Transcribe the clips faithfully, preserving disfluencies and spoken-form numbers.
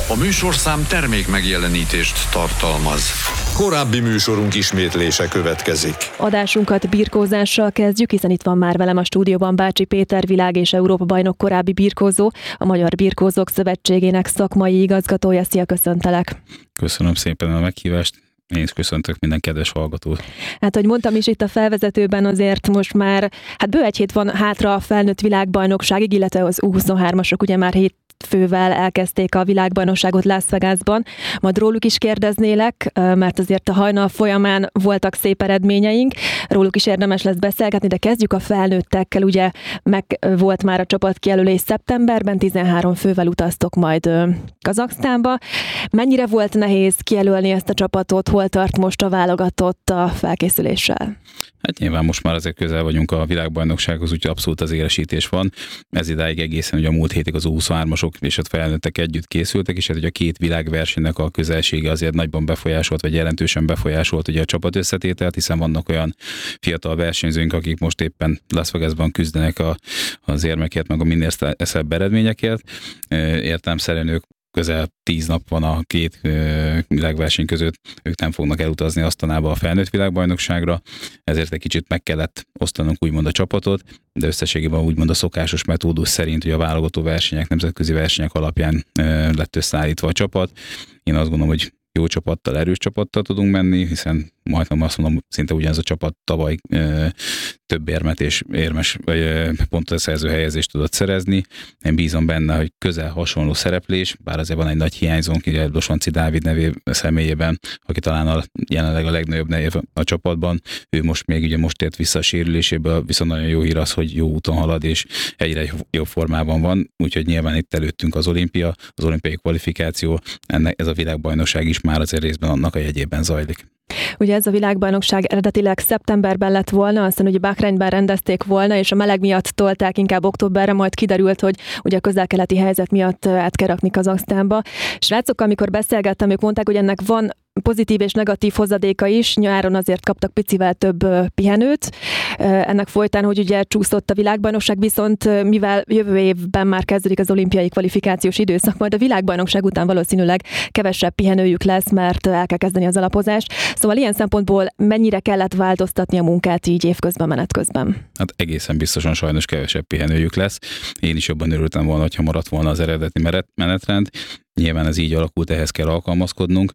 A műsorszám termék megjelenítést tartalmaz. Korábbi műsorunk ismétlése következik. Adásunkat birkózással kezdjük, hiszen itt van már velem a stúdióban Bácsi Péter, világ- és Európa-bajnok korábbi birkózó, a Magyar Birkózók Szövetségének szakmai igazgatója. Szia, köszöntelek! Köszönöm szépen a meghívást. Én is köszöntök minden kedves hallgatót. Hát, hogy mondtam is itt a felvezetőben, azért most már hát bő egy hét van hátra a felnőtt világbajnokságig, illetve az U huszonhármasok ugye már hét fővel elkezdték a világbajnokságot Las Vegasban. Majd róluk is kérdeznélek, mert azért a hajnal folyamán voltak szép eredményeink. Róluk is érdemes lesz beszélgetni, de kezdjük a felnőttekkel. Ugye meg volt már a csapatkijelölés szeptemberben, tizenhárom fővel utaztok majd Kazaksztánba. Mennyire volt nehéz kijelölni ezt a csapatot? Hol tart most a válogatott a felkészüléssel? Hát nyilván most már azért közel vagyunk a világbajnoksághoz, úgyhogy abszolút az éresítés van. Ez idáig egészen ugye a múlt hétig az U huszonhármasok és a felnőttek együtt készültek, és hát ugye a két világversenynek a közelsége azért nagyban befolyásolt, vagy jelentősen befolyásolt ugye a csapat összetételt, hiszen vannak olyan fiatal versenyzőink, akik most éppen Las Vegasban küzdenek a, az érmekért, meg a minél szebb eredményekért. Értelemszerűen ők közel tíz nap van a két világverseny között, ők nem fognak elutazni Asztanába a felnőtt világbajnokságra, ezért egy kicsit meg kellett osztanunk úgymond a csapatot, de összességében úgymond a szokásos metódus szerint, hogy a válogató versenyek, nemzetközi versenyek alapján lett összeállítva a csapat. Én azt gondolom, hogy jó csapattal, erős csapattal tudunk menni, hiszen majdnem azt mondom, szinte ugyanaz a csapat tavaly e, több érmet és érmes e, pontot szerző helyezést tudott szerezni. Én bízom benne, hogy közel hasonló szereplés, bár azért van egy nagy hiányzónk, ugye Losonci Dávid nevé személyében, aki talán a, jelenleg a legnagyobb név a csapatban. Ő most még ugye most ért vissza a sérüléséből, viszont nagyon jó hír az, hogy jó úton halad, és egyre jobb formában van, úgyhogy nyilván itt előttünk az olimpia, az olimpiai kvalifikáció, ennek ez a világbajnokság is már azért részben annak a jegyében zajlik. Ugye ez a világbajnokság eredetileg szeptemberben lett volna, aztán ugye Bahreinben rendezték volna, és a meleg miatt tolták inkább októberre, majd kiderült, hogy ugye a közel-keleti helyzet miatt át kell rakni Kazaksztánba. Srácok, amikor beszélgettem, ők mondták, hogy ennek van pozitív és negatív hozadéka is, nyáron azért kaptak picivel több pihenőt. Ennek folytán, hogy ugye csúszott a világbajnokság, viszont mivel jövő évben már kezdődik az olimpiai kvalifikációs időszak, majd a világbajnokság után valószínűleg kevesebb pihenőjük lesz, mert el kell kezdeni az alapozást. Szóval ilyen szempontból mennyire kellett változtatni a munkát így évközben, menet közben? Hát egészen biztosan sajnos kevesebb pihenőjük lesz. Én is jobban örültem volna, hogyha maradt volna az eredeti menetrend. Nyilván ez így alakult, ehhez kell alkalmazkodnunk.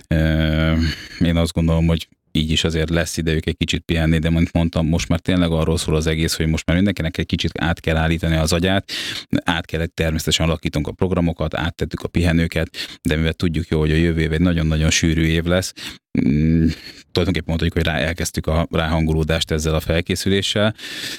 Én azt gondolom, hogy így is azért lesz idejük egy kicsit pihenni, de mint mondtam, most már tényleg arról szól az egész, hogy most már mindenkinek egy kicsit át kell állítani az agyát, át kellett természetesen alakítunk a programokat, áttettük a pihenőket, de mivel tudjuk jó, hogy a jövő év egy nagyon-nagyon sűrű év lesz, mm, tulajdonképpen mondjuk, hogy rá elkezdtük a ráhangolódást ezzel a felkészüléssel.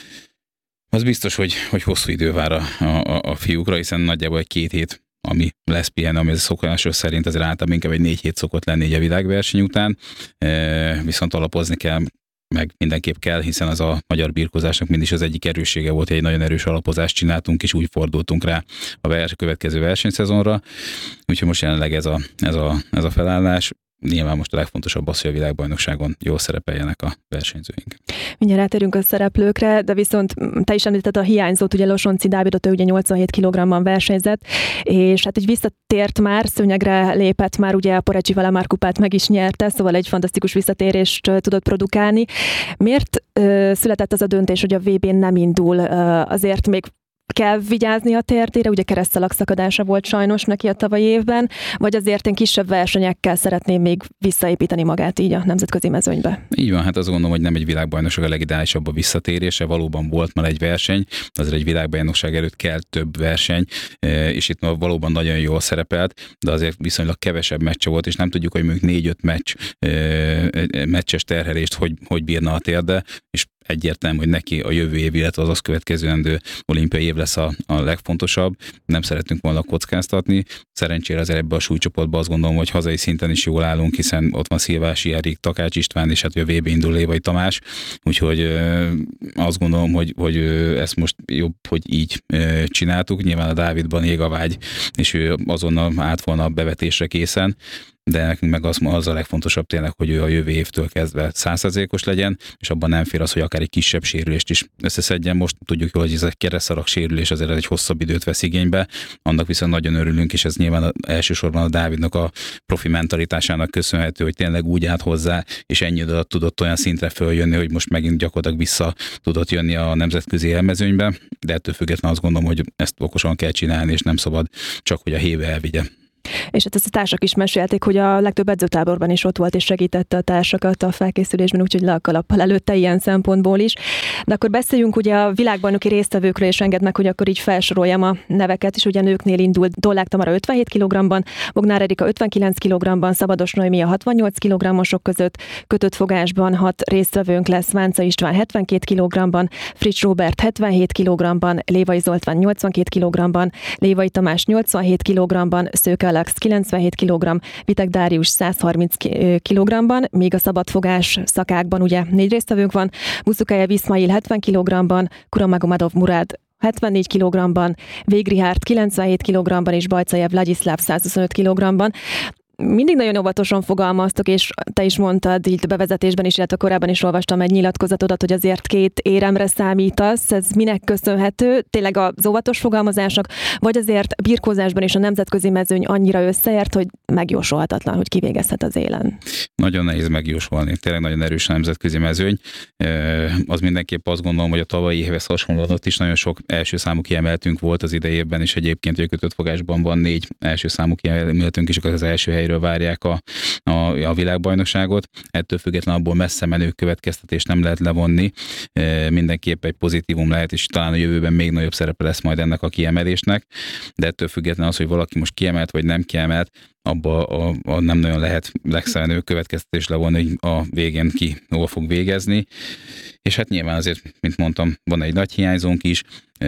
Az biztos, hogy, hogy hosszú idő vár a, a, a fiúkra, hiszen nagyjából egy két hét ami lesz pihenő, ami szokásos szerint azért általában inkább egy négy hét szokott lenni a világverseny után, e, viszont alapozni kell, meg mindenképp kell, hiszen az a magyar birkózásnak mindig az egyik erőssége volt, hogy egy nagyon erős alapozást csináltunk, és úgy fordultunk rá a vers- következő versenyszezonra, úgyhogy most jelenleg ez a, ez a, ez a felállás. Nyilván most a legfontosabb az, hogy a világbajnokságon jól szerepeljenek a versenyzőink. Mindjárt rátérünk a szereplőkre, de viszont te is említetted a hiányzót, ugye Losonci Dávidot, ő ugye nyolcvanhét kilogramban versenyzett, és hát így visszatért már, szőnyegre lépett már, ugye a Porecsi Valamár kupát meg is nyerte, szóval egy fantasztikus visszatérést tudott produkálni. Miért ö, született az a döntés, hogy a vé bén nem indul? Ö, azért még kell vigyázni a térdére, ugye keresztszalag szakadása volt sajnos neki a tavalyi évben, vagy azért én kisebb versenyekkel szeretném még visszaépíteni magát így a nemzetközi mezőnybe? Így van, hát azt gondolom, hogy nem egy világbajnokság a legideálisabb a visszatérése, valóban volt már egy verseny, azért egy világbajnokság előtt kell több verseny, és itt valóban nagyon jól szerepelt, de azért viszonylag kevesebb meccse volt, és nem tudjuk, hogy mondjuk négy-öt meccs, meccses terhelést hogy, hogy bírna a térde, és egyértelmű, hogy neki a jövő év, illetve az azt következő olimpiai év lesz a, a legfontosabb. Nem szeretünk volna kockáztatni. Szerencsére azért ebbe a súlycsoportban azt gondolom, hogy hazai szinten is jól állunk, hiszen ott van Szilvási Erik, Takács István, és hát a vé bé indul Lévai Tamás. Úgyhogy ö, azt gondolom, hogy, hogy ö, ezt most jobb, hogy így ö, csináltuk. Nyilván a Dávidban ég a vágy, és ő azonnal át volna a bevetésre készen. de nekünk meg az, az a legfontosabb tényleg, hogy ő a jövő évtől kezdve száz százalékos legyen, és abban nem fér az, hogy akár egy kisebb sérülést is összeszedjen. Most tudjuk jól, hogy ez egy kereszarak sérülés azért egy hosszabb időt vesz igénybe, annak viszont nagyon örülünk, és ez nyilván elsősorban a Dávidnak a profi mentalitásának köszönhető, hogy tényleg úgy állt hozzá, és ennyi idő alatt tudott olyan szintre följönni, hogy most megint gyakorlatilag vissza tudott jönni a nemzetközi élmezőnybe, de ettől függetlenül azt gondolom, hogy ezt okosan kell csinálni, és nem szabad csak, hogy a héve elvigye. És hát ezt a társak is mesélték, hogy a legtöbb edzőtáborban is ott volt, és segítette a társakat a felkészülésben, úgyhogy le a kalappal előtte ilyen szempontból is. De akkor beszéljünk ugye a világbajnoki résztvevőkről, és engedd meg, hogy akkor így felsoroljam a neveket, és ugye nőknél indult Dollák Tamara ötvenhét kilogramban, Bognár Erika ötvenkilenc kilogramban, Szabados Noémi a hatvannyolc kilogrammosok között, kötött fogásban hat résztvevőnk lesz, Vánca István hetvenkét kilogramban, Fritz Róbert hetvenhét kilogramban, Lévai Zoltán nyolcvankét kilogramban, Lévai Tamás nyolcvanhét kilogramban, Szőke Alex kilencvenhét kilogramm, Vitek Dárius száz harminc kilogramban, még a szabadfogás szakákban ugye négy résztvevőnk van, Muszukajev Iszmail hetven kilogramban, Kuramagomedov Murad hetvennégy kilogramban, Végrihárt kilencvenhét kilogramban és Bajcajev Vladislav százhuszonöt kilogramban. Mindig nagyon óvatosan fogalmaztok, és te is mondtad így bevezetésben is, illetve korábban is olvastam egy nyilatkozatodat, hogy azért két éremre számítasz. Ez minek köszönhető? Tényleg az óvatos fogalmazásnak, vagy azért birkózásban is a nemzetközi mezőny annyira összeért, hogy megjósolhatatlan, hogy kivégezhet az élen? Nagyon nehéz megjósolni. Tényleg nagyon erős a nemzetközi mezőny. Az mindenképp azt gondolom, hogy a tavalyi évhez hasonlóan ott is nagyon sok első számú kiemeltünk volt az idejében, és egyébként a kötött fogásban van négy első számú kiemeltünk, és akkor az első hely várják a, a, a világbajnokságot. Ettől függetlenül abból messze menő következtetést nem lehet levonni. E, mindenképp egy pozitívum lehet, és talán a jövőben még nagyobb szerepe lesz majd ennek a kiemelésnek. De ettől függetlenül az, hogy valaki most kiemelt vagy nem kiemelt, abba a, a nem nagyon lehet legszerenő következtetés levonni, hogy a végén ki hol fog végezni. És hát nyilván azért, mint mondtam, van egy nagy hiányzónk is,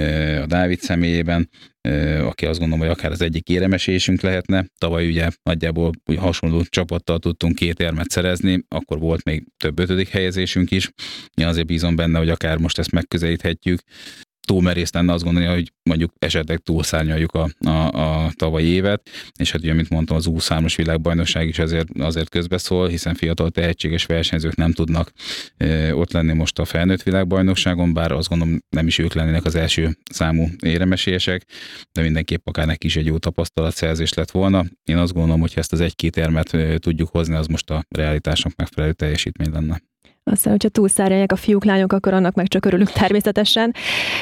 a Dávid személyében, aki azt gondolom, hogy akár az egyik éremesésünk lehetne. Tavaly ugye nagyjából hasonló csapattal tudtunk két érmet szerezni, akkor volt még több ötödik helyezésünk is. Én azért bízom benne, hogy akár most ezt megközelíthetjük. Túl merész lenne azt gondolni, hogy mondjuk esetleg túlszárnyaljuk a, a, a tavalyi évet, és hát ugye, mint mondtam, az U huszonhárom világbajnokság is azért, azért közbeszól, hiszen fiatal tehetséges versenyzők nem tudnak e, ott lenni most a felnőtt világbajnokságon, bár azt gondolom nem is ők lennének az első számú éremesélyesek, de mindenképp akár neki is egy jó tapasztalatszerzés lett volna. Én azt gondolom, hogy ha ezt az egy-két érmet tudjuk hozni, az most a realitásnak megfelelő teljesítmény lenne. Aztán, hogyha túlszárnyalják a fiúk, lányok, akkor annak meg csak örülünk természetesen.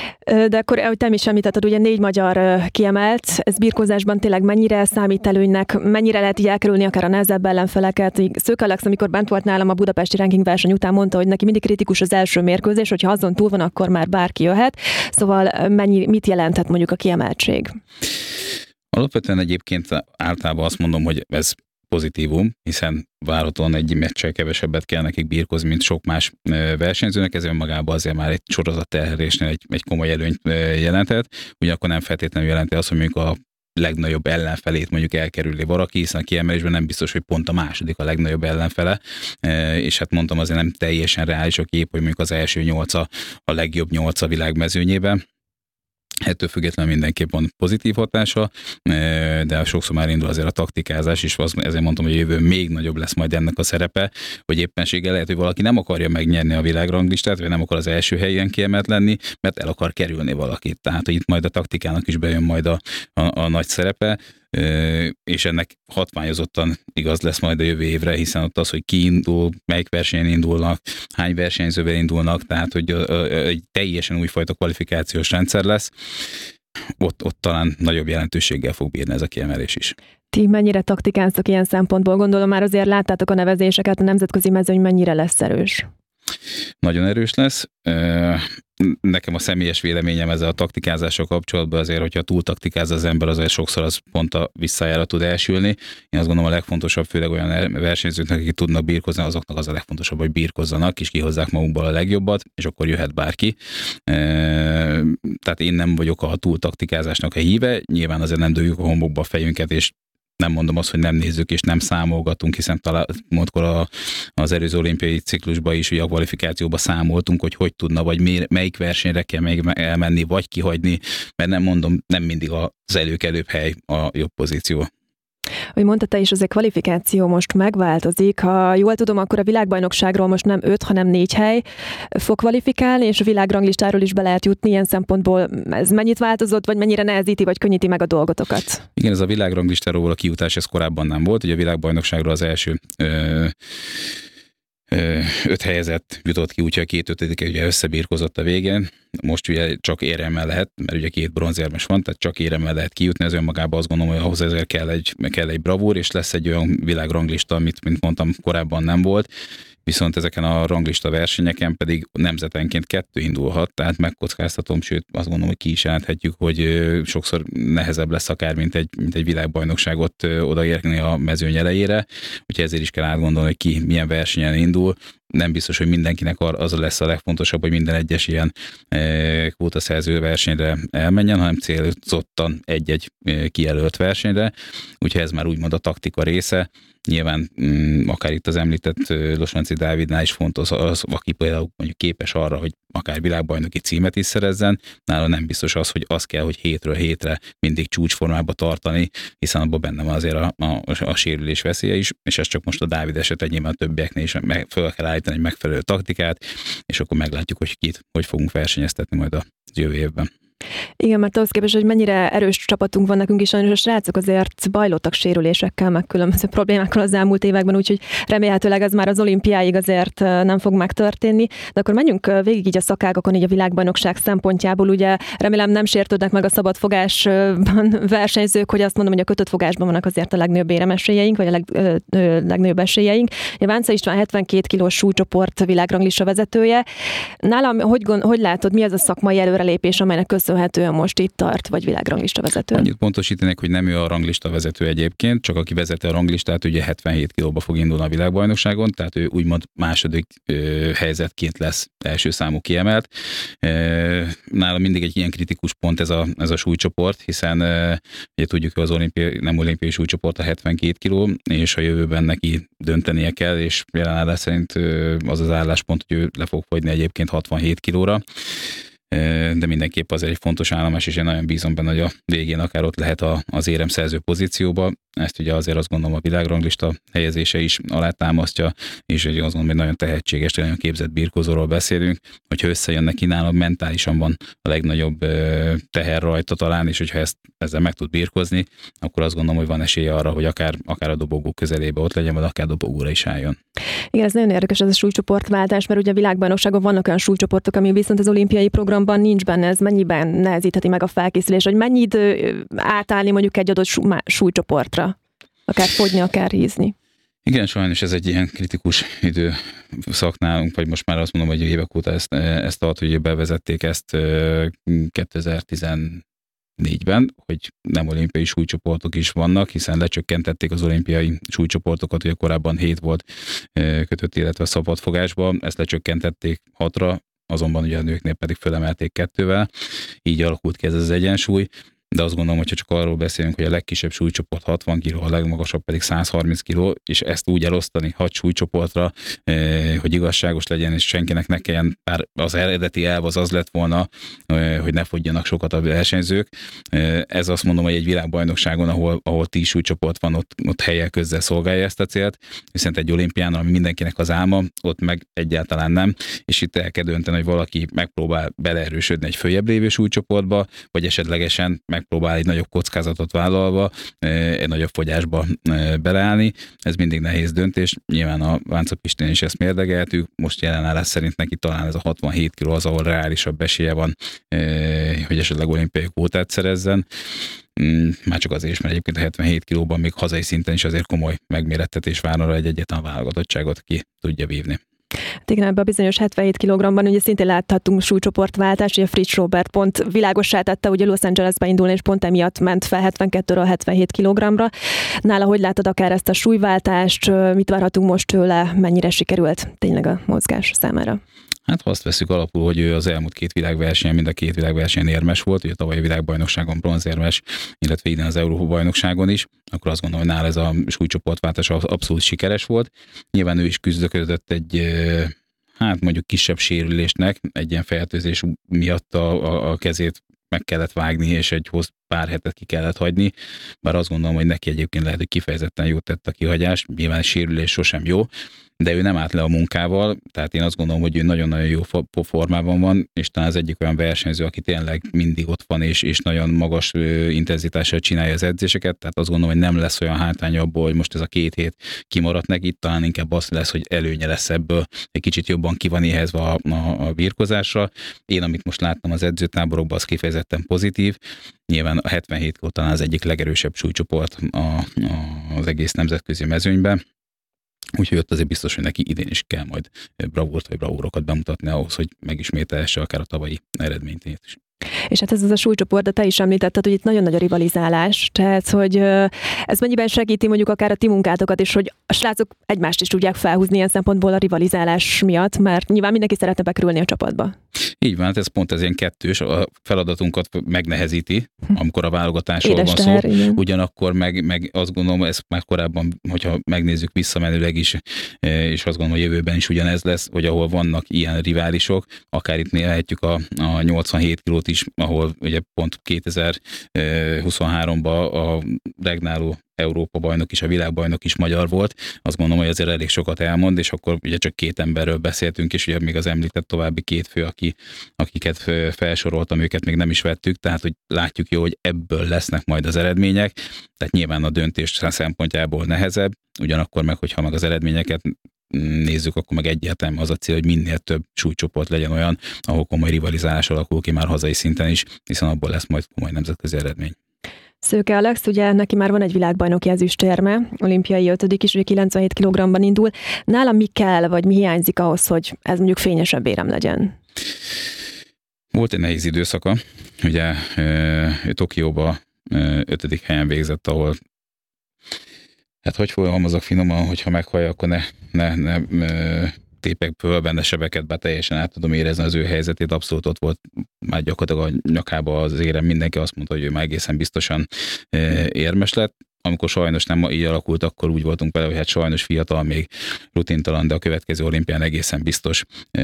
De akkor, ahogy te is említetted, ugye négy magyar kiemelt, ez birkózásban tényleg mennyire számít előnynek, mennyire lehet így elkerülni akár a nehezebb ellenfeleket. Szőke Alex, amikor bent volt nálam a budapesti ranking verseny után, mondta, hogy neki mindig kritikus az első mérkőzés, hogyha azon túl van, akkor már bárki jöhet. Szóval mennyi, mit jelenthet mondjuk a kiemeltség? Alapvetően egyébként általában azt mondom, hogy ez pozitívum, hiszen várhatóan egy meccsel kevesebbet kell nekik birkózni, mint sok más versenyzőnek, ez önmagában azért már egy sorozat terhelésnél egy, egy komoly előnyt jelentett, ugyanakkor nem feltétlenül jelenti azt, hogy mondjuk a legnagyobb ellenfelét mondjuk elkerülni valaki, hiszen a kiemelésben nem biztos, hogy pont a második a legnagyobb ellenfele, és hát mondtam, azért nem teljesen reális a kép, hogy mondjuk az első nyolc a, a legjobb nyolc a világmezőnyében. Ettől függetlenül mindenképp van pozitív hatása, de sokszor már indul azért a taktikázás is, ezért mondtam, hogy a jövő még nagyobb lesz majd ennek a szerepe, hogy éppenséggel lehet, hogy valaki nem akarja megnyerni a világranglistát, vagy nem akar az első helyen kiemelt lenni, mert el akar kerülni valakit. Tehát, hogy itt majd a taktikának is bejön majd a, a, a nagy szerepe, és ennek hatványozottan igaz lesz majd a jövő évre, hiszen ott az, hogy ki indul, melyik versenyen indulnak, hány versenyzővel indulnak, tehát hogy egy teljesen újfajta kvalifikációs rendszer lesz, ott, ott talán nagyobb jelentőséggel fog bírni ez a kiemelés is. Ti mennyire taktikáztok ilyen szempontból? Gondolom már azért láttátok a nevezéseket, a nemzetközi mezőny mennyire lesz erős? Nagyon erős lesz. Nekem a személyes véleményem ezzel a taktikázással kapcsolatban azért, hogyha túl taktikáz az ember, azért sokszor az pont a visszájára tud elsülni. Én azt gondolom, a legfontosabb, főleg olyan versenyzőknek, akik tudnak birkozni, azoknak az a legfontosabb, hogy birkozzanak, és kihozzák magukból a legjobbat, és akkor jöhet bárki. Tehát én nem vagyok a túl taktikázásnak a híve, nyilván azért nem dőljük a homlokba a fejünket, és nem mondom azt, hogy nem nézzük és nem számolgatunk, hiszen talán mondkor a, az előző olimpiai ciklusban is, ugye a kvalifikációban számoltunk, hogy hogy tudna, vagy mi, melyik versenyre kell még elmenni, vagy kihagyni, mert nem mondom, nem mindig az előkelőbb hely a jobb pozíció. Hogy mondta te is, az a kvalifikáció most megváltozik. Ha jól tudom, akkor a világbajnokságról most nem öt, hanem négy hely fog kvalifikálni, és a világranglistáról is be lehet jutni. Ilyen szempontból ez mennyit változott, vagy mennyire nehezíti, vagy könnyíti meg a dolgotokat? Igen, ez a világranglistáról a kijutás, ez korábban nem volt. Ugye a világbajnokságról az első ö, ö, öt helyezett jutott ki, úgyhogy a két ötödik ugye összebírkozott a végén. Most ugye csak éremmel lehet, mert ugye két bronzérmes van, tehát csak éremmel lehet kijutni, ez önmagában azt gondolom, hogy ahhoz ezért kell egy, kell egy bravúr, és lesz egy olyan világranglista, amit, mint mondtam, korábban nem volt. Viszont ezeken a ranglista versenyeken pedig nemzetenként kettő indulhat, tehát megkockáztatom, sőt azt gondolom, hogy ki is jelenthetjük, hogy sokszor nehezebb lesz akár, mint egy, mint egy világbajnokságot odaérni a mezőny elejére, úgyhogy ezért is kell átgondolni, hogy ki milyen versenyen indul. Nem biztos, hogy mindenkinek az lesz a legfontosabb, hogy minden egyes ilyen kvótaszerző versenyre elmenjen, hanem célzottan egy-egy kijelölt versenyre, úgyhogy ez már úgymond a taktika része. Nyilván akár itt az említett Losonczy Dávidnál is fontos az, aki például mondjuk képes arra, hogy akár világbajnoki címet is szerezzen, nála nem biztos az, hogy az kell, hogy hétről hétre mindig csúcsformába tartani, hiszen abban benne van azért a, a, a sérülés veszélye is, és ez csak most a Dávid eset, nyilván a többieknél is meg, föl kell állítani egy megfelelő taktikát, és akkor meglátjuk, hogy kit, hogy fogunk versenyeztetni majd a jövő évben. Igen, mert ahhoz képest, hogy mennyire erős csapatunk van nekünk is, sajnos a srácok azért bajlottak sérülésekkel, meg különböző problémákkal az elmúlt években, úgyhogy remélhetőleg ez már az olimpiáig azért nem fog megtörténni. De akkor menjünk végig így a szakágakon, így a világbajnokság szempontjából. Ugye remélem nem sértődnek meg a szabadfogásban versenyzők, hogy azt mondom, hogy a kötött fogásban vannak azért a legnagyobb éremesélyeink, vagy a leg, ö, ö, legnagyobb esélyeink. Vánca István hetvenkét kilós súlycsoport világranglista vezetője. Nálam hogy, hogy látod, mi az a szakmai előrelépés, amelynek köszönhetően most itt tart, vagy világranglista vezető? Annyit pontosítanék, hogy nem ő a ranglista vezető egyébként, csak aki vezeti a ranglistát, ugye hetvenhét kilóba fog indulni a világbajnokságon, tehát ő úgymond második ö, helyzetként lesz első számú kiemelt. Ö, nála mindig egy ilyen kritikus pont ez a, ez a súlycsoport, hiszen ö, ugye tudjuk, hogy az olimpiai, nem olimpiai súlycsoport a hetvenkét kiló, és a jövőben neki döntenie kell, és jelenállás szerint ö, az az álláspont, hogy ő le fog fogyni egyébként hatvanhét kilóra. De mindenképp azért egy fontos állomás, és én nagyon bízom benne, hogy a végén akár ott lehet a, az éremszerző pozícióba. Ezt ugye azért azt gondolom a világranglista helyezése is alátámasztja, és egy azt gondolom, hogy nagyon tehetséges, nagyon képzett birkózóról beszélünk, hogyha összejön neki, nálam mentálisan van a legnagyobb teher rajta talán, és hogyha ezt, ezzel meg tud birkózni, akkor azt gondolom, hogy van esélye arra, hogy akár, akár a dobogó közelébe ott legyen, vagy akár dobogóra is álljon. Igen, ez nagyon érdekes ez a súlycsoportváltás, mert ugye a világbajnokságon vannak olyan súlycsoportok, ami viszont az olimpiai programban nincs benne, ez mennyiben nehezítheti meg a felkészülés, hogy mennyi idő átállni mondjuk egy adott súlycsoportra, akár fogyni, akár hízni. Igen, sajnos ez egy ilyen kritikus időszak nálunk, vagy most már azt mondom, hogy évek óta ezt, ezt tart, hogy bevezették ezt kétezer-tizennégyben, hogy nem olimpiai súlycsoportok is vannak, hiszen lecsökkentették az olimpiai súlycsoportokat, ugye korábban hét volt kötött, illetve szabadfogásban, ezt lecsökkentették hatra, azonban ugye a nőknél pedig fölemelték kettővel, így alakult ki ez az egyensúly, de azt gondolom, hogyha csak arról beszélünk, hogy a legkisebb súlycsoport hatvan kiló, a legmagasabb pedig száz harminc kiló, és ezt úgy elosztani hat súlycsoportra, hogy igazságos legyen, és senkinek ne kelljen, bár az eredeti elv az az lett volna, hogy ne fogyjanak sokat a versenyzők. Ez azt mondom, hogy egy világbajnokságon, ahol, ahol tíz súlycsoport van, ott, ott helyek közzel szolgálja ezt a célt, viszont egy olimpián, ami mindenkinek az álma, ott meg egyáltalán nem, és itt el kell dönteni, hogy valaki megpróbál beleerősödni egy följebb lévő súlycsoportba, vagy esetlegesen megpróbál egy nagyobb kockázatot vállalva, egy nagyobb fogyásba beleállni. Ez mindig nehéz döntés. Nyilván a Vánca Pistén is ezt mérlegeltük. Most jelenállás szerint neki talán ez a hatvanhét kiló az, ahol reálisabb esélye van, hogy esetleg olimpiai kvótát szerezzen. Már csak azért is, mert egyébként a hetvenhét kilóban még hazai szinten is azért komoly megmérettetés vár arra, egy egyetlen válogatottságot ki tudja vívni. Hát igen, ebben a bizonyos hetvenhét kilogramban ugye szintén láthattunk súlycsoportváltást, ugye Fritz Robert pont világossá tette, ugye Los Angelesbe indulni, és pont emiatt ment fel hetvenkettőről hetvenhét kilogramra. Nála hogy látod akár ezt a súlyváltást, mit várhatunk most tőle, mennyire sikerült tényleg a mozgás számára? Hát ha azt veszük alapul, hogy ő az elmúlt két világversenyen, mind a két világversenyen érmes volt, ugye tavalyi világbajnokságon bronzérmes, illetve idén az Európa-bajnokságon is, akkor azt gondolom, hogy nála ez a súlycsoportváltás abszolút sikeres volt. Nyilván ő is küzdöködött egy, hát mondjuk kisebb sérülésnek, egy ilyen fertőzés miatt a, a, a kezét meg kellett vágni, és egy hoz pár hetet ki kellett hagyni, bár azt gondolom, hogy neki egyébként lehet, hogy kifejezetten jót tett a kihagyás, nyilván sérülés sosem jó, de ő nem állt le a munkával, tehát én azt gondolom, hogy ő nagyon-nagyon jó formában van, és talán az egyik olyan versenyző, aki tényleg mindig ott van, és, és nagyon magas intenzitással csinálja az edzéseket, tehát azt gondolom, hogy nem lesz olyan hátránya abból, hogy most ez a két hét kimaradt neki, talán inkább az lesz, hogy előnye lesz ebből, egy kicsit jobban ki van éhezve a, a, a birkozásra. Én, amit most láttam az edzőtáborokban, az kifejezetten pozitív. Nyilván a hetvenhét kiló talán az egyik legerősebb súlycsoport a, a, az egész nemzetközi mezőnyben. Úgyhogy ott azért biztos, hogy neki idén is kell majd bravúrt vagy bravúrokat bemutatni ahhoz, hogy megismételhesse akár a tavalyi eredményt is. És hát ez az a súlycsoport, de te is említetted, hogy itt nagyon nagy a rivalizálás, tehát hogy ez mennyiben segíti mondjuk akár a ti munkátokat is, hogy a srácok egymást is tudják felhúzni ilyen szempontból a rivalizálás miatt, mert nyilván mindenki szeretne bekerülni a csapatba. Így van, hát ez pont ez ilyen kettős, a feladatunkat megnehezíti, amikor a válogatásról van szó, igen. Ugyanakkor meg, meg azt gondolom, ezt már korábban, hogyha megnézzük visszamenőleg is, és azt gondolom, hogy jövőben is ugyanez lesz, hogy ahol vannak ilyen riválisok, akár itt lehetjük a, a nyolcvanhét kilót is, ahol ugye pont kétezer-huszonháromban a regnáló Európa bajnok is, a világbajnok is magyar volt. Azt gondolom, hogy azért elég sokat elmond, és akkor ugye csak két emberről beszéltünk, és ugye még az említett további két fő, aki, akiket felsoroltam, őket még nem is vettük, tehát hogy látjuk jó, hogy ebből lesznek majd az eredmények, tehát nyilván a döntés szempontjából nehezebb, ugyanakkor meg, hogyha meg az eredményeket nézzük, akkor meg egyértelműen az a cél, hogy minél több súlycsoport legyen olyan, ahol komoly rivalizálás alakul ki már hazai szinten is, hiszen abból lesz majd komoly nemzetközi eredmény. Szőke Alex, ugye neki már van egy világbajnoki ezüstérme, olimpiai ötödik is, ugye kilencvenhét kilogramban indul. Nála mi kell, vagy mi hiányzik ahhoz, hogy ez mondjuk fényesebb érem legyen? Volt egy nehéz időszaka, ugye ő Tokióba ötödik helyen végzett, ahol hát hogy fogalmazok finoman, hogyha meghallja, akkor ne, ne, ne, ne tépek föl benne sebeket, bár teljesen át tudom érezni az ő helyzetét, abszolút ott volt már gyakorlatilag a nyakába az érem, mindenki azt mondta, hogy ő már egészen biztosan érmes lett. Amikor sajnos nem így alakult, akkor úgy voltunk vele, hogy hát sajnos fiatal, még rutintalan, de a következő olimpián egészen biztos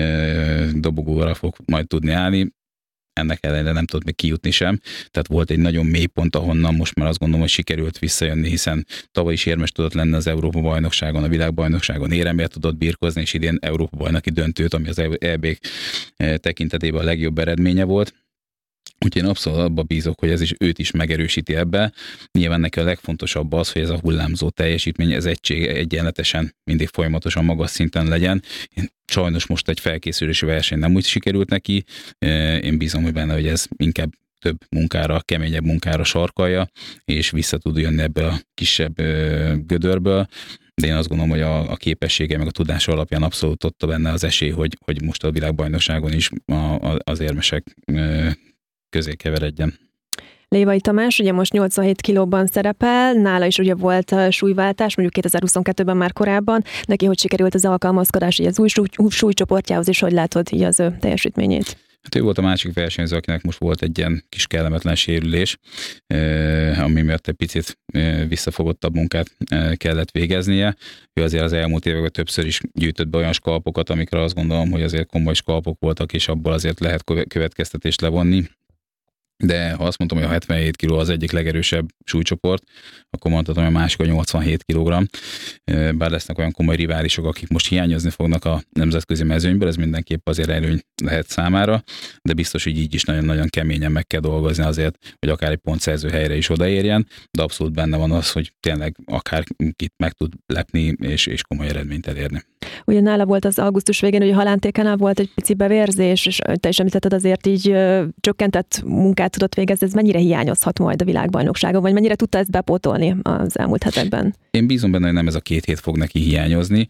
dobogóra fog majd tudni állni. Ennek ellenére nem tudott még kijutni sem. Tehát volt egy nagyon mély pont, ahonnan most már azt gondolom, hogy sikerült visszajönni, hiszen tavaly is érmes tudott lenni az Európa-bajnokságon, a világbajnokságon, éremért tudott birkozni, és idén Európa-bajnoki döntőt, ami az é bé tekintetében a legjobb eredménye volt. Úgyhogy én abszolút abba bízok, hogy ez is őt is megerősíti ebbe. Nyilván neki a legfontosabb az, hogy ez a hullámzó teljesítmény, ez egység egyenletesen mindig folyamatosan magas szinten legyen. Sajnos most egy felkészülési verseny nem úgy sikerült neki. Én bízom, hogy benne, hogy ez inkább több munkára, keményebb munkára sarkalja, és vissza tud jönni ebből a kisebb gödörből. De én azt gondolom, hogy a, a képessége meg a tudása alapján abszolút ott benne az esély, hogy, hogy most a világbajnokságon is a, a, az érmesek közé keveredjen. Lévai Tamás ugye most nyolcvanhét kilóban szerepel, nála is ugye volt súlyváltás, mondjuk kétezer-huszonkettőben már korábban. Neki hogy sikerült az alkalmazkodás így az új súly, súlycsoportjához, és hogy látod így az ő teljesítményét? Hát ő volt a másik versenyző, akinek most volt egy ilyen kis kellemetlen sérülés, ami miatt egy picit visszafogottabb munkát kellett végeznie. Ő azért az elmúlt években többször is gyűjtött be olyan skalpokat, amikre azt gondolom, hogy azért komoly skalpok voltak, és abból azért lehet következtetést levonni. De ha azt mondtam, hogy a hetvenhét kiló az egyik legerősebb súlycsoport, akkor mondhatom, hogy a másik a nyolcvanhét kilogramm. Bár lesznek olyan komoly riválisok, akik most hiányozni fognak a nemzetközi mezőnyből, ez mindenképp azért előny lehet számára, de biztos, hogy így is nagyon-nagyon keményen meg kell dolgozni azért, hogy akár egy pontszerző helyre is odaérjen, de abszolút benne van az, hogy tényleg akár kit meg tud lepni és, és komoly eredményt elérni. Ugye nála volt az augusztus végén, hogy a halántékánál volt egy pici bevérzés, és te is említetted, azért így ö, csökkentett munkát tudott végezni, ez mennyire hiányozhat majd a világbajnokságon, vagy mennyire tudta ezt bepótolni az elmúlt hetekben? Én bízom benne, hogy nem ez a két hét fog neki hiányozni.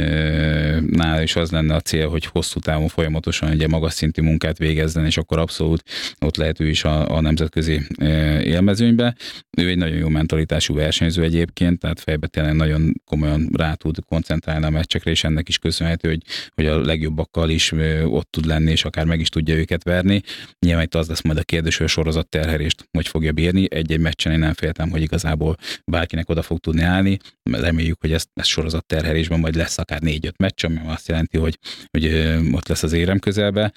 Nála is az lenne a cél, hogy hosszú távon folyamatosan ugye magas szintű munkát végezzen, és akkor abszolút ott lehet ő is a, a nemzetközi élmezőnybe. Ő egy nagyon jó mentalitású versenyző egyébként, tehát fejbe tényleg nagyon komolyan rá tud koncentrálni a meccsekre, és ennek is köszönhető, hogy, hogy a legjobbakkal is ott tud lenni, és akár meg is tudja őket verni. Nyilván itt az lesz majd a kérdés, hogy a sorozat terhelést hogy fogja bírni. Egy-egy meccsen én nem féltem, hogy igazából bárkinek oda fog tudni állni. Reméljük, hogy ez, ez sorozat terhelésben majd lesz akár négy-öt meccs, ami azt jelenti, hogy, hogy ott lesz az érem közelbe.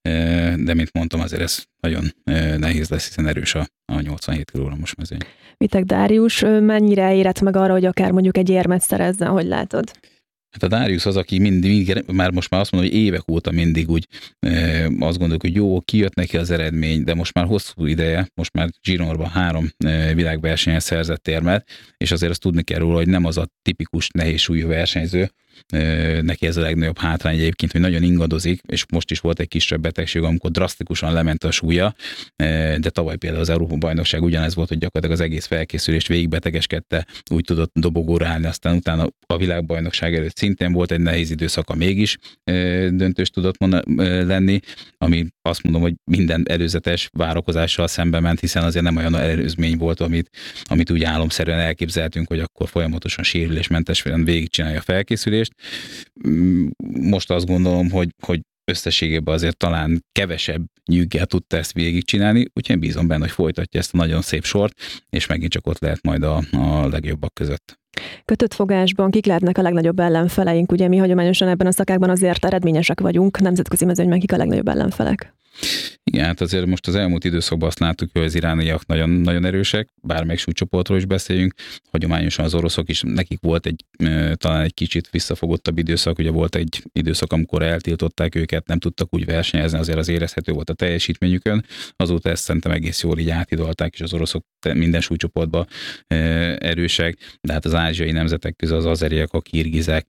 de mint mondtam, azért ez nagyon nehéz lesz, hiszen erős a, a nyolcvanhét kilogramos mezőny. Vitek Dárius mennyire érett meg arra, hogy akár mondjuk egy érmet szerezzen, hogy látod? Hát a Darius az, aki mindig, már most már azt mondom, hogy évek óta mindig úgy e, azt gondoljuk, hogy jó, kijött neki az eredmény, de most már hosszú ideje, most már Gironban három e, világversenyen szerzett érmet, és azért azt tudni kell róla, hogy nem az a tipikus nehézsúlyú versenyző, e, neki ez a legnagyobb hátrány egyébként, hogy nagyon ingadozik, és most is volt egy kisebb betegség, amikor drasztikusan lement a súlya, e, de tavaly például az Európa-bajnokság ugyanez volt, hogy gyakorlatilag az egész felkészülést végigbetegeskedte, úgy tudott dobogóra állni, aztán utána a világbajnokság előtt szintén volt egy nehéz időszaka, mégis döntős tudott lenni, ami azt mondom, hogy minden előzetes várakozással szembe ment, hiszen azért nem olyan előzmény volt, amit, amit úgy álomszerűen elképzeltünk, hogy akkor folyamatosan sérülésmentesen végigcsinálja a felkészülést. Most azt gondolom, hogy, hogy összességében azért talán kevesebb nyűggel tudta ezt végigcsinálni, úgyhogy én bízom benne, hogy folytatja ezt a nagyon szép sort, és megint csak ott lehet majd a, a legjobbak között. Kötött fogásban kik lehetnek a legnagyobb ellenfeleink? Ugye mi hagyományosan ebben a szakákban azért eredményesek vagyunk, nemzetközi mezőnyben kik a legnagyobb ellenfelek? Igen, hát azért most az elmúlt időszakban azt láttuk, hogy az irániak nagyon, nagyon erősek, bármelyik súlycsoportról is beszéljünk, hagyományosan az oroszok is, nekik volt egy talán egy kicsit visszafogottabb időszak, ugye volt egy időszak, amikor eltiltották őket, nem tudtak úgy versenyezni, azért az érezhető volt a teljesítményükön, azóta ezt szerintem egész jól így áthidalták, és az oroszok minden súlycsoportban erősek, de hát az ázsiai nemzetek közül az azeriek, a kirgizek,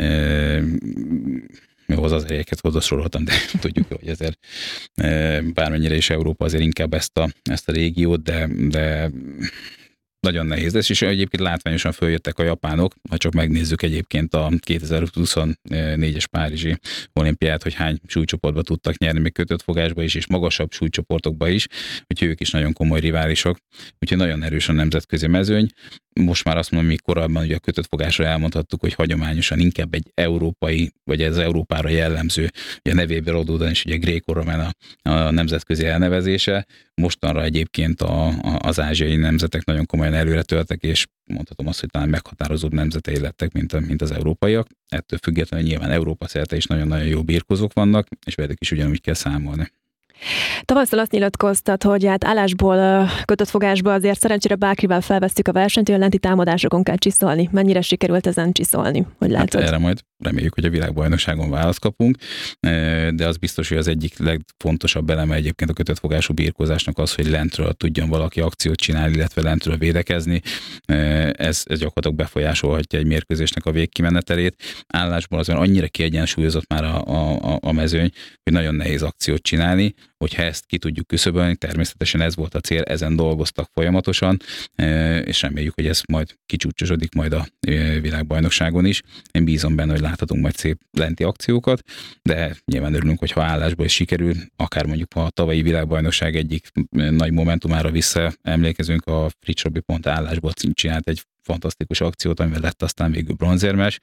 jó, az azerieket oda soroltam, de tudjuk, hogy ezért bármennyire is Európa azért inkább ezt a, ezt a régiót, de, de nagyon nehéz lesz, és egyébként látványosan följöttek a japánok, ha csak megnézzük egyébként a kétezer-huszonnégyes Párizsi olimpiát, hogy hány súlycsoportba tudtak nyerni, még kötött fogásba is, és magasabb súlycsoportokba is, úgyhogy ők is nagyon komoly riválisok, úgyhogy nagyon erős a nemzetközi mezőny. Most már azt mondom, még korábban ugye a kötött fogásra elmondhattuk, hogy hagyományosan inkább egy európai, vagy ez Európára jellemző, ugye nevéből adódóan is ugye Greco-Roman a, a nemzetközi elnevezése. Mostanra egyébként a, a, az ázsiai nemzetek nagyon komolyan előre töltek, és mondhatom azt, hogy talán meghatározóbb nemzetei lettek, mint, a, mint az európaiak. Ettől függetlenül nyilván Európa szerte is nagyon-nagyon jó birkózók vannak, és velük is ugyanúgy kell számolni. Tavasszal azt nyilatkoztat, hogy hát állásból kötött fogásba azért szerencsére bárkivel felvesztük a versenyt, hogy a lenti támadásokon kell csiszolni. Mennyire sikerült ezen csiszolni? Hogy látod? Hát erre majd reméljük, hogy a világbajnokságon választ kapunk, de az biztos, hogy az egyik legfontosabb eleme egyébként a kötött fogású birkózásnak az, hogy lentről tudjon valaki akciót csinálni, illetve lentről védekezni. Ez, ez gyakorlatilag befolyásolhatja egy mérkőzésnek a végkimenetelét. Állásból azon annyira kiegyensúlyozott már a, a, a mezőny, hogy nagyon nehéz akciót csinálni. Hogyha ezt ki tudjuk küszöbölni, természetesen ez volt a cél, ezen dolgoztak folyamatosan, és reméljük, hogy ez majd kicsúcsosodik majd a világbajnokságon is. Én bízom benne, hogy láthatunk majd szép lenti akciókat, de nyilván örülünk, hogyha állásból is sikerül, akár mondjuk a tavalyi világbajnokság egyik nagy momentumára visszaemlékezünk, a Fritz Robi pont állásból csinált egy fantasztikus akciót, amivel lett aztán végül bronzérmes.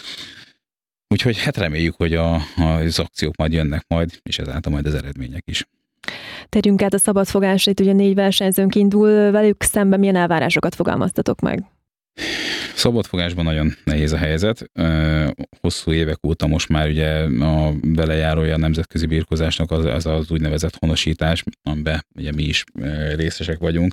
Úgyhogy hát reméljük, hogy a, az akciók majd jönnek majd, és ezáltal majd az eredmények is. Térjünk át a szabadfogásra, itt ugye négy versenyzőnk indul, velük szemben milyen elvárásokat fogalmaztatok meg? Szabadfogásban nagyon nehéz a helyzet. Hosszú évek óta most már ugye a belejárója a nemzetközi birkózásnak az, az az úgynevezett honosítás, amiben ugye mi is részesek vagyunk,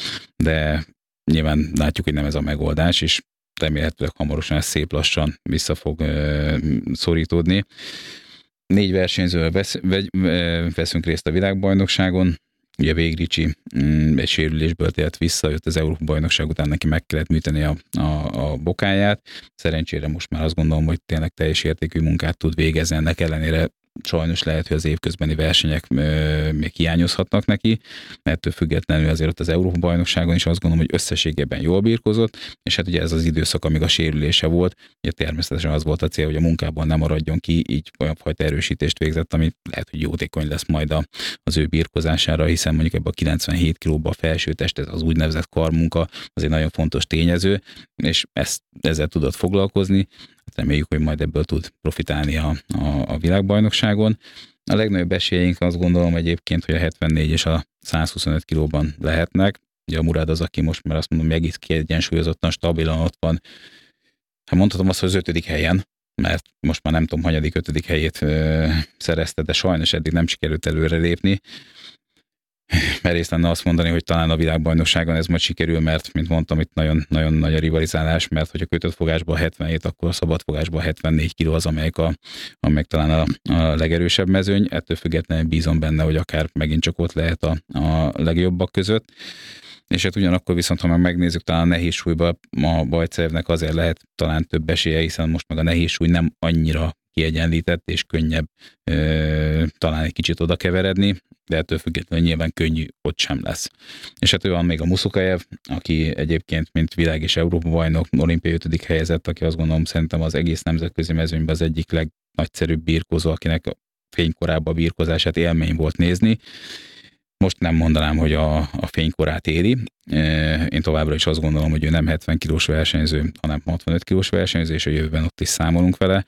de nyilván látjuk, hogy nem ez a megoldás, és remélhetőleg hamarosan ez szép lassan vissza fog szorítódni. Négy versenyzővel vesz, veszünk részt a világbajnokságon. Ugye Végricsi egy sérülésből tért vissza, jött az Európa-bajnokság után, neki meg kellett műteni a, a, a bokáját. Szerencsére most már azt gondolom, hogy tényleg teljes értékű munkát tud végezni, ennek ellenére sajnos lehet, hogy az évközbeni versenyek még hiányozhatnak neki, ettől függetlenül azért ott az Európa-bajnokságon is azt gondolom, hogy összességében jól birkózott, és hát ugye ez az időszak, amíg a sérülése volt, ugye természetesen az volt a cél, hogy a munkában nem maradjon ki, így olyan fajta erősítést végzett, ami lehet, hogy jótékony lesz majd a, az ő birkózására, hiszen mondjuk ebben a kilencvenhét kilóba a felsőtest, ez az úgynevezett karmunka, az egy nagyon fontos tényező, és ezt, ezzel tudott foglalkozni. Reméljük, hogy majd ebből tud profitálni a, a, a világbajnokságon. A legnagyobb esélyeink azt gondolom egyébként, hogy a hetvennégy és a százhuszonöt kilóban lehetnek. Ugye a Murad az, aki most már azt mondom, hogy egész kiegyensúlyozottan, stabilan ott van. Hát mondhatom azt, hogy az ötödik helyen, mert most már nem tudom, hanyadik, ötödik helyét ö, szerezte, de sajnos eddig nem sikerült előre lépni. Merész lenne azt mondani, hogy talán a világbajnokságon ez majd sikerül, mert, mint mondtam, itt nagyon, nagyon nagy a rivalizálás, mert hogyha kötött fogásban hetvenhét, akkor a szabad fogásban hetvennégy kiló az, amelyik, a, amelyik talán a, a legerősebb mezőny. Ettől függetlenül bízom benne, hogy akár megint csak ott lehet a, a legjobbak között. És hát ugyanakkor viszont, ha meg megnézzük, talán a nehéz súlyban a Bajcevnek azért lehet talán több esélye, hiszen most meg a nehéz súly nem annyira kiegyenlített, és könnyebb ö, talán egy kicsit oda keveredni, de ettől függetlenül nyilván könnyű ott sem lesz. És hát ő van még a Musukajev, aki egyébként, mint világ és Európa bajnok, olimpiai ötödik helyezett, aki azt gondolom szerintem az egész nemzetközi mezőnyben az egyik legnagyszerűbb birkózó, akinek a fénykorában a birkózását élmény volt nézni. Most nem mondanám, hogy a, a fénykorát éri. Én továbbra is azt gondolom, hogy ő nem hetven kilós versenyző, hanem hatvanöt kilós versenyző, és a jövőben ott is számolunk vele.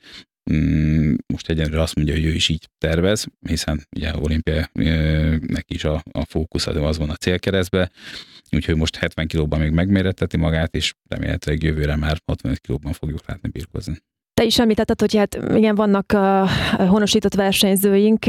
Most egyenlőre azt mondja, hogy ő is így tervez, hiszen ugye olimpia neki is a, a fókusz az van a célkeresztbe, úgyhogy most hetven kilóban még megméretteti magát, és remélhetőleg jövőre már hatvanöt kilóban fogjuk látni birkózni. Te is említetted, hogy hát igen, vannak a honosított versenyzőink.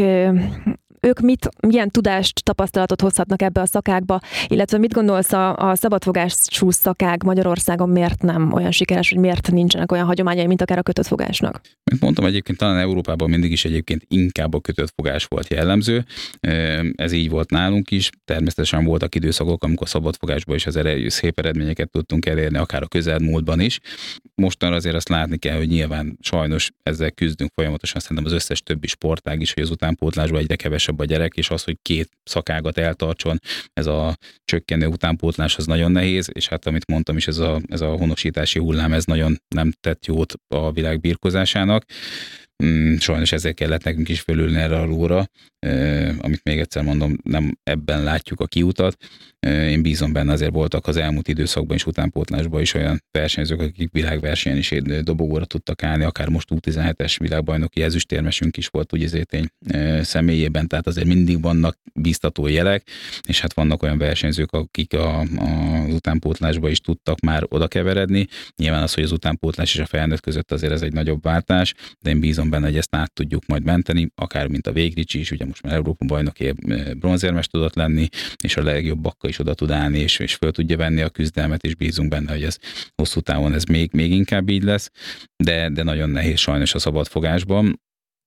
Ők mit, milyen tudást, tapasztalatot hozhatnak ebbe a szakákba, illetve mit gondolsz a, a szabadfogású szakák Magyarországon miért nem olyan sikeres, hogy miért nincsenek olyan hagyományai, mint akár a kötött fogásnak? Mint mondtam, egyébként talán Európában mindig is egyébként inkább a kötött fogás volt jellemző. Ez így volt nálunk is. Természetesen voltak időszakok, amikor szabadfogásban is az eredő, szép eredményeket tudtunk elérni, akár a közelmúltban is. Mostanra azért azt látni kell, hogy nyilván sajnos ezzel küzdünk folyamatosan, szerintem az összes többi sportág is, hogy az utánpótlásban egyre kevesebb a gyerek, és az, hogy két szakágat eltartson, ez a csökkenő utánpótlás az nagyon nehéz, és hát amit mondtam is, ez a, ez a honosítási hullám, ez nagyon nem tett jót a világ birkózásának. Sajnos ezért kellett nekünk is fölülni erre a lóra, amit még egyszer mondom, nem ebben látjuk a kiutat. Én bízom benne, azért voltak az elmúlt időszakban és utánpótlásban is olyan versenyzők, akik világversenyen is dobogóra tudtak állni, akár most U tizenhetes világbajnoki ezüstérmesünk is volt ugye Zétény személyében, tehát azért mindig vannak bíztató jelek, és hát vannak olyan versenyzők, akik a, a, az utánpótlásba is tudtak már oda keveredni. Nyilván az, hogy az utánpótlás és a felnőtt között azért ez egy nagyobb váltás, de én bízom benne, hogy ezt át tudjuk majd menteni, akár mint a Végricsi is, ugye most már Európa bajnoki bronzérmes tudott lenni, és a legjobbakkal is oda tud állni, és, és föl tudja venni a küzdelmet, és bízunk benne, hogy ez hosszú távon ez még, még inkább így lesz, de, de nagyon nehéz sajnos a szabadfogásban.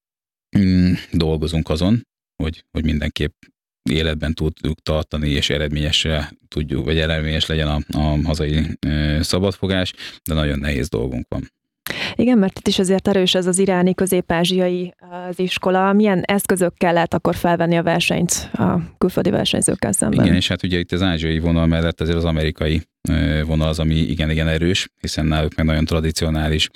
Mm, dolgozunk azon, hogy, hogy mindenképp életben tudjuk tartani, és eredményesre tudjuk, vagy eredményes legyen a, a hazai e, szabadfogás, de nagyon nehéz dolgunk van. Igen, mert itt is azért erős ez az iráni közép-ázsiai az iskola. Milyen eszközökkel lehet akkor felvenni a versenyt a külföldi versenyzőkkel szemben? Igen, és hát ugye itt az ázsiai vonal mellett azért az amerikai vonal az, ami igen-igen erős, hiszen náluk meg nagyon tradicionális.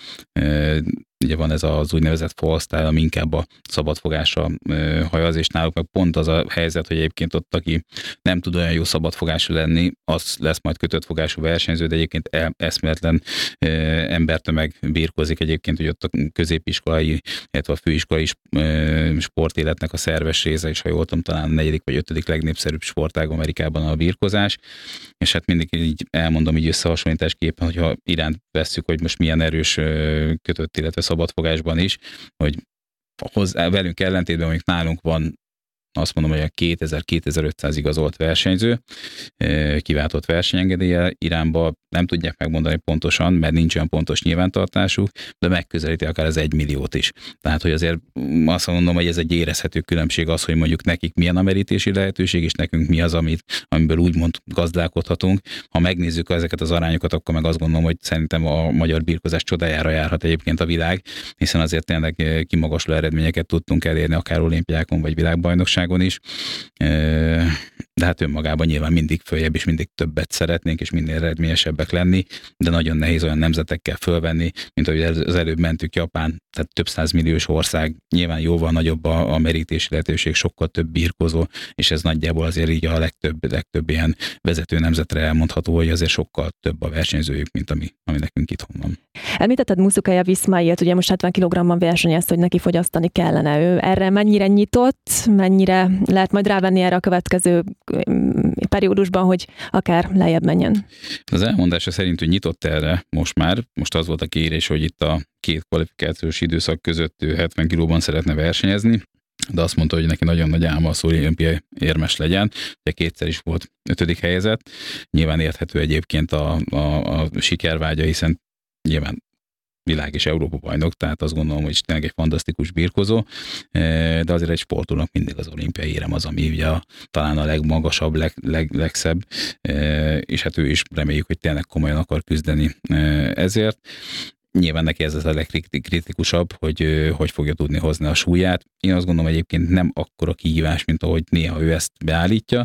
Ugye van ez az úgynevezett fall style, ami inkább a szabadfogásra hajaz, és náluk meg pont az a helyzet, hogy egyébként ott, aki nem tud olyan jó szabadfogású lenni, az lesz majd kötött fogású versenyző, de egyébként eszméletlen embertömeg birkózik egyébként, hogy ott a középiskolai, illetve a főiskolai sportéletnek a szerves része, és ha jól tudom, talán a negyedik vagy ötödik legnépszerűbb sportág Amerikában a birkózás, és hát mindig így elmondom így összehasonlításképpen, hogyha iránt vesszük, hogy most milyen erős kötött, illetve szabadfogásban is, hogy hozzá, velünk ellentétben, amik nálunk van, azt mondom, hogy a kétezer-kétezer-ötszáz igazolt versenyző, kiváltott versenyengedéllyel Iránba nem tudják megmondani pontosan, mert nincs olyan pontos nyilvántartásuk, de megközelíti akár az egy milliót is. Tehát, hogy azért azt mondom, hogy ez egy érezhető különbség az, hogy mondjuk nekik milyen a merítési lehetőség, és nekünk mi az, amit, amiből úgymond gazdálkodhatunk. Ha megnézzük ezeket az arányokat, akkor meg azt gondolom, hogy szerintem a magyar birkózás csodájára járhat egyébként a világ, hiszen azért tényleg kimagasló eredményeket tudtunk elérni akár olimpiákon vagy világbajnokságon is. De hát önmagában nyilván mindig följebb és mindig többet szeretnénk, és minél eredményesebbek lenni, de nagyon nehéz olyan nemzetekkel fölvenni, mint ahogy az előbb mentük Japán, tehát több százmilliós ország, nyilván jóval nagyobb a, a merítési lehetőség, sokkal több birkózó, és ez nagyjából azért így a legtöbb, legtöbb ilyen vezető nemzetre elmondható, hogy azért sokkal több a versenyzőjük, mint ami, ami nekünk itthon van. Említetted Musukajev Iszmailt, ugye most hetven kilogramban versenyez, hogy neki fogyasztani kellene. Ő erre mennyire nyitott, mennyire lehet majd rávenni erre a következő periódusban, hogy akár lejjebb menjen. Az elmondása szerint, hogy nyitott erre most már, most az volt a kérés, hogy itt a két kvalifikációs időszak között ő hetven kilóban szeretne versenyezni, de azt mondta, hogy neki nagyon nagy álma az, hogy olimpiai érmes legyen. Ugye kétszer is volt ötödik helyezett. Nyilván érthető egyébként a, a, a sikervágya, hiszen nyilván világ és Európa bajnok, tehát azt gondolom, hogy tényleg egy fantasztikus birkozó, de azért egy sportolónak mindig az olimpiai érem az, ami ugye a, talán a legmagasabb, leg, leg, legszebb, és hát ő is reméljük, hogy tényleg komolyan akar küzdeni ezért. Nyilván neki ez az a legkritikusabb, hogy hogy fogja tudni hozni a súlyát. Én azt gondolom egyébként nem akkora kihívás, mint ahogy néha ő ezt beállítja,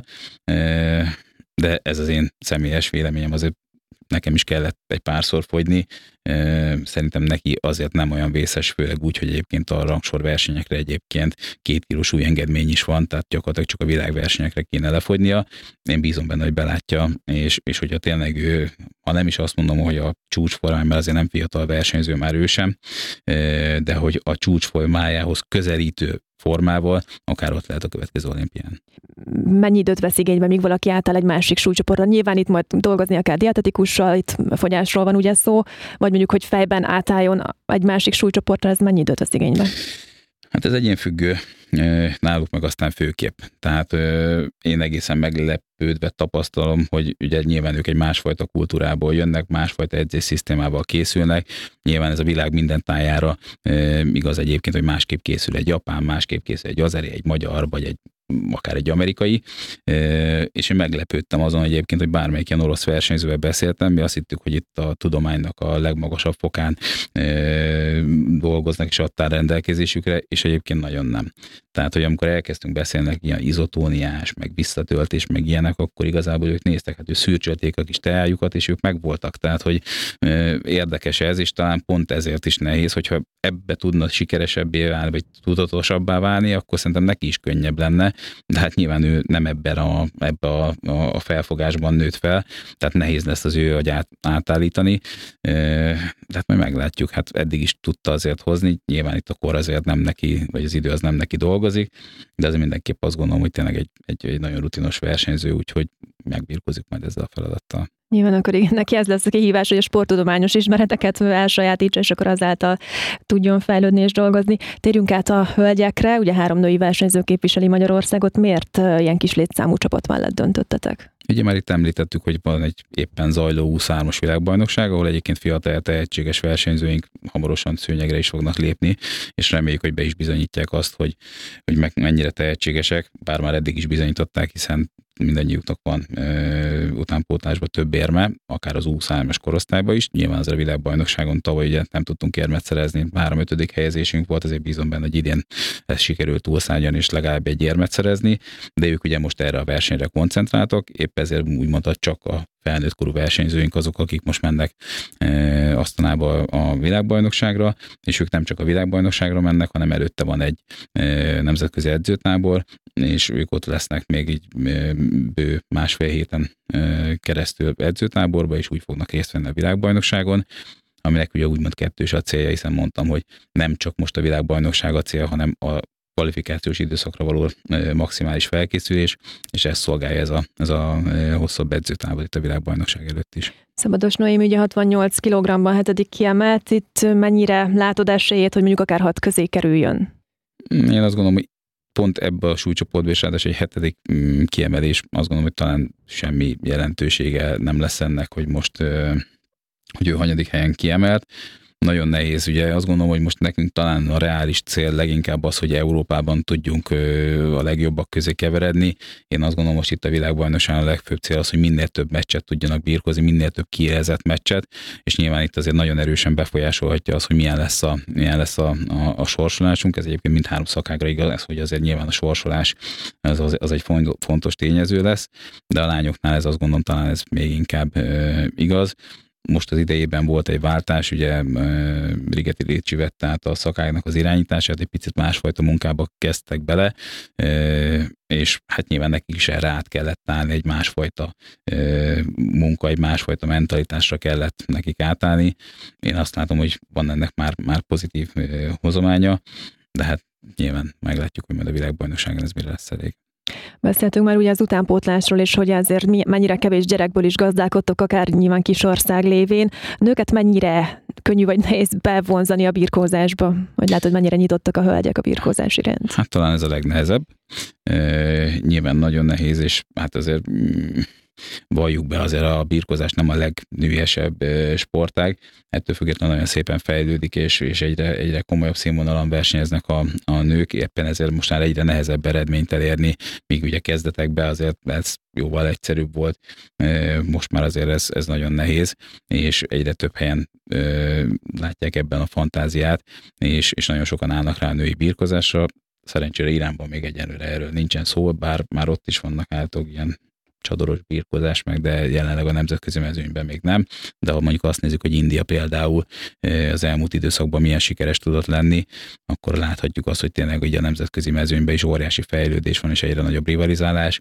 de ez az én személyes véleményem, azért nekem is kellett egy párszor fogyni. Szerintem neki azért nem olyan vészes, főleg úgy, hogy egyébként a rangsor versenyekre egyébként két kilós súlyengedmény is van, tehát gyakorlatilag csak a világversenyekre kéne lefogynia. Én bízom benne, hogy belátja, és, és hogyha tényleg ő, ha nem is azt mondom, hogy a csúcsformán, mert azért nem fiatal versenyző már ő sem, de hogy a csúcsformájához közelítő formával, akár ott lehet a következő olimpián. Mennyi időt vesz igénybe, míg valaki átáll egy másik súlycsoportra? Nyilván itt majd dolgoznia kell dietetikussal, itt fogyásról van ugye szó, vagy mondjuk, hogy fejben átálljon egy másik súlycsoportra, ez mennyi időt vesz igénybe? Hát ez egyénfüggő, náluk meg aztán főképp. Tehát én egészen meglepődve tapasztalom, hogy ugye nyilván ők egy másfajta kultúrából jönnek, másfajta edzésszisztémával készülnek. Nyilván ez a világ minden tájára igaz egyébként, hogy másképp készül egy japán, másképp készül egy azeri, egy magyar, vagy egy akár egy amerikai, és én meglepődtem azon egyébként, hogy bármelyik ilyen orosz versenyzővel beszéltem, mi azt hittük, hogy itt a tudománynak a legmagasabb fokán dolgoznak és adtál rendelkezésükre, és egyébként nagyon nem. Tehát, hogy amikor elkezdtünk beszélni ilyen izotóniás, meg visszatöltés, meg ilyenek, akkor igazából ők néztek, hát ő szürcsölték a kis teájukat, és ők megvoltak. Tehát, hogy érdekes ez, és talán pont ezért is nehéz, hogyha ebbe tudna sikeresebbé válni, vagy tudatosabbá válni, akkor szerintem neki is könnyebb lenne, de hát nyilván ő nem ebben a, ebbe a, a felfogásban nőtt fel, tehát nehéz lesz az ő agyát átállítani, de hát majd meglátjuk, hát eddig is tudta azért hozni, nyilván itt a kor azért nem neki, vagy az idő az nem neki dolgozik, de azért mindenképp azt gondolom, hogy tényleg egy, egy, egy nagyon rutinos versenyző, úgyhogy megbírkozik majd ezzel a feladattal. Nyilván akkor igen, neki ez lesz a kihívás, hogy a sporttudományos ismereteket elsajátítsa, és akkor azáltal tudjon fejlődni és dolgozni. Térjünk át a hölgyekre, ugye három női versenyző képviseli Magyarországot. Miért ilyen kis létszámú csapat mellett döntöttetek? Ugye már itt említettük, hogy van egy éppen zajló huszonhármas világbajnokság, ahol egyébként fiatal tehetséges versenyzőink hamarosan szőnyegre is fognak lépni, és reméljük, hogy be is bizonyítják azt, hogy, hogy meg mennyire tehetségesek, bár már eddig is bizonyították, hiszen mindannyiuknak van ö, utánpótlásban több érme, akár az huszonhármas korosztályban is. Nyilván az a világbajnokságon tavaly ugye nem tudtunk érmet szerezni, három ötödik helyezésünk volt, azért bízom benne, hogy idén ez sikerült túlszálljon és legalább egy érmet szerezni, de ők ugye most erre a versenyre koncentráltak, épp ezért úgy mondta, csak a felnőtt korú versenyzőink azok, akik most mennek e, Asztanába a világbajnokságra, és ők nem csak a világbajnokságra mennek, hanem előtte van egy e, nemzetközi edzőtábor, és ők ott lesznek még így e, bő másfél héten e, keresztül edzőtáborba, és úgy fognak részt venni a világbajnokságon, aminek ugye úgymond kettős a célja, hiszen mondtam, hogy nem csak most a világbajnokság a cél, hanem a kvalifikációs időszakra való maximális felkészülés, és ezt szolgálja ez a, ez a hosszabb edzőtávol itt a világbajnokság előtt is. Szabados Noémi ugye hatvannyolc kilogramban hetedik kiemelt, itt mennyire látod esélyét, hogy mondjuk akár hat közé kerüljön? Én azt gondolom, hogy pont ebbe a súlycsoportban és ráadásul egy hetedik kiemelés, azt gondolom, hogy talán semmi jelentősége nem lesz ennek, hogy most hogy ő hanyadik helyen kiemelt. Nagyon nehéz, ugye azt gondolom, hogy most nekünk talán a reális cél leginkább az, hogy Európában tudjunk a legjobbak közé keveredni. Én azt gondolom, most itt a világbajnokságon a legfőbb cél az, hogy minél több meccset tudjanak birkozni, minél több kiélezett meccset, és nyilván itt azért nagyon erősen befolyásolhatja az, hogy milyen lesz a, milyen lesz a, a, a sorsolásunk. Ez egyébként mindhárom szakágra igaz, hogy azért nyilván a sorsolás az, az, az egy fontos tényező lesz, de a lányoknál ez azt gondolom talán ez még inkább ö, igaz. Most az idejében volt egy váltás, ugye Rigeti Lécsi vett át a szakágnak az irányítását, egy picit másfajta munkába kezdtek bele, és hát nyilván nekik is erre át kellett állni, egy másfajta munka, egy másfajta mentalitásra kellett nekik átállni. Én azt látom, hogy van ennek már, már pozitív hozománya, de hát nyilván meglátjuk, hogy majd a világbajnokságon ez mire lesz elég. Beszéltünk már ugye az utánpótlásról is, hogy azért mennyire kevés gyerekből is gazdálkodtok, akár nyilván kis ország lévén. Nőket mennyire könnyű vagy nehéz bevonzani a birkózásba? Vagy látod, mennyire nyitottak a hölgyek a birkózás iránt? Hát talán ez a legnehezebb. E, nyilván nagyon nehéz, és hát azért mm, valljuk be, azért a birkózás nem a legnőiesebb sportág. Ettől függetlenül nagyon szépen fejlődik, és, és egyre, egyre komolyabb színvonalon versenyeznek a, a nők, éppen ezért most már egyre nehezebb eredményt elérni, míg ugye kezdetekben azért ez jóval egyszerűbb volt. Most már azért ez, ez nagyon nehéz, és egyre több helyen látják ebben a fantáziát, és, és nagyon sokan állnak rá a női birkózásra. Szerencsére Iránban még egyenlőre erről nincsen szó, bár már ott is vannak állítólag ilyen csadoros birkózás meg, de jelenleg a nemzetközi mezőnyben még nem. De ha mondjuk azt nézzük, hogy India például az elmúlt időszakban milyen sikeres tudott lenni, akkor láthatjuk azt, hogy tényleg ugye a nemzetközi mezőnyben is óriási fejlődés van, és egyre nagyobb rivalizálás,